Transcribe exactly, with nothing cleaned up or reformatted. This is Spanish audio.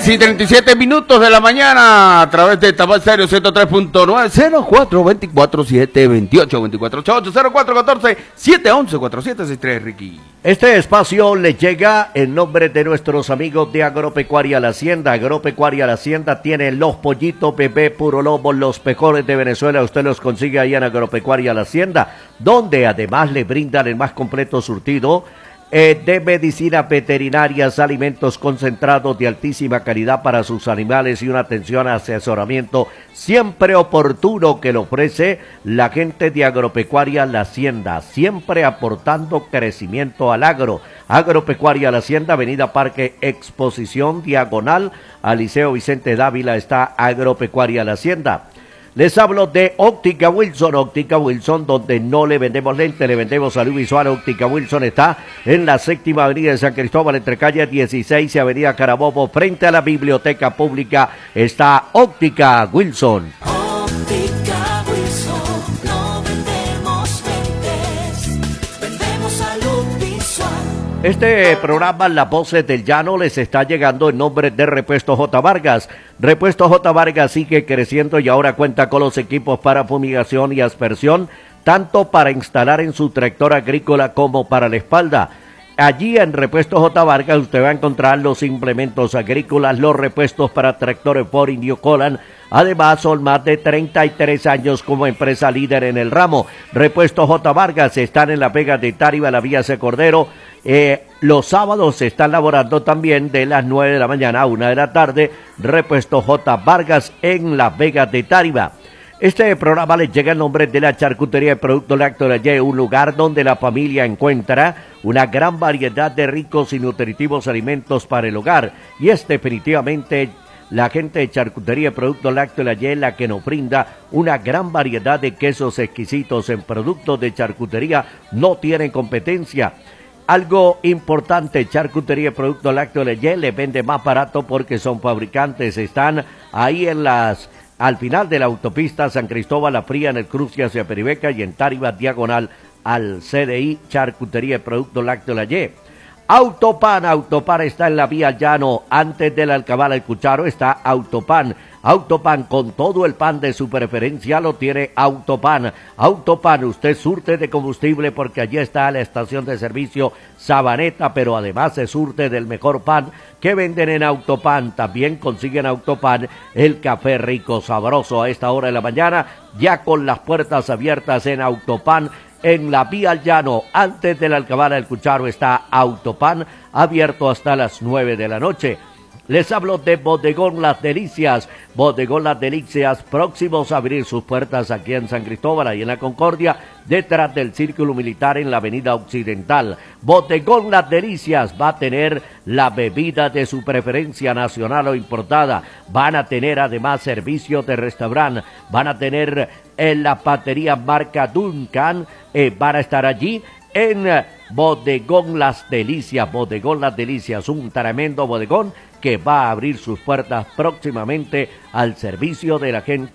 y treinta y siete minutos de la mañana a través de Tabal Stereo ciento tres punto nueve, cero cuatro veinticuatro siete veintiocho veinticuatro ochenta y ocho, cero cuatro catorce siete once cuarenta y siete sesenta y tres, Ricky. Este espacio le llega en nombre de nuestros amigos de Agropecuaria La Hacienda. Agropecuaria La Hacienda tiene los pollitos bebé puro lobo, los mejores de Venezuela. Usted los consigue ahí en Agropecuaria La Hacienda, donde además le brindan el más completo surtido Eh, de medicinas veterinarias, alimentos concentrados de altísima calidad para sus animales y una atención, asesoramiento siempre oportuno que le ofrece la gente de Agropecuaria La Hacienda, siempre aportando crecimiento al agro. Agropecuaria La Hacienda, Avenida Parque Exposición, diagonal al Liceo Vicente Dávila, está Agropecuaria La Hacienda. Les hablo de Óptica Wilson, Óptica Wilson, donde no le vendemos lentes, le vendemos salud visual. Óptica Wilson está en la séptima avenida de San Cristóbal, entre calle dieciséis y avenida Carabobo, frente a la biblioteca pública, está Óptica Wilson. Óptica Wilson, no vendemos lentes, vendemos salud visual. Este programa, Las Voces del Llano, les está llegando en nombre de Repuesto J. Vargas. Repuesto J. Vargas sigue creciendo y ahora cuenta con los equipos para fumigación y aspersión, tanto para instalar en su tractor agrícola como para la espalda. Allí en Repuesto J. Vargas usted va a encontrar los implementos agrícolas, los repuestos para tractores Ford Indio Colan. Además, son más de treinta y tres años como empresa líder en el ramo. Repuesto J. Vargas están en la Vega de Táriba, la Vía C. Cordero. Eh, los sábados se están laborando también de las nueve de la mañana a una de la tarde. Repuesto J. Vargas en la Vega de Táriba. Este programa les llega en nombre de la Charcutería de Productos Lácteos La Ye, un lugar donde la familia encuentra una gran variedad de ricos y nutritivos alimentos para el hogar. Y es definitivamente la gente de Charcutería de Productos Lácteos La Ye la que nos brinda una gran variedad de quesos exquisitos. En productos de charcutería no tienen competencia. Algo importante, Charcutería de Productos Lácteos La Ye le vende más barato porque son fabricantes. Están ahí en las... al final de la autopista San Cristóbal La Fría, en el cruce hacia Peribeca, y en Táriba, diagonal al C D I, Charcutería de Productos Lácteos La Ye. Autopan, Autopan está en la vía Llano, antes del Alcabal El Cucharo está Autopan. Autopan, con todo el pan de su preferencia lo tiene Autopan. Autopan, usted surte de combustible porque allí está la estación de servicio Sabaneta, pero además se surte del mejor pan que venden en Autopan. También consiguen Autopan el café rico, sabroso a esta hora de la mañana, ya con las puertas abiertas en Autopan. En la vía al Llano, antes de la Alcabala del Cucharo, está Autopan, abierto hasta las nueve de la noche. Les hablo de Bodegón Las Delicias. Bodegón Las Delicias, próximos a abrir sus puertas aquí en San Cristóbal, ahí en la Concordia, detrás del Círculo Militar en la Avenida Occidental. Bodegón Las Delicias va a tener la bebida de su preferencia, nacional o importada. Van a tener además servicios de restaurante. Van a tener en la batería marca Duncan. Eh, van a estar allí en Bodegón Las Delicias. Bodegón Las Delicias, un tremendo bodegón que va a abrir sus puertas próximamente al servicio de la gente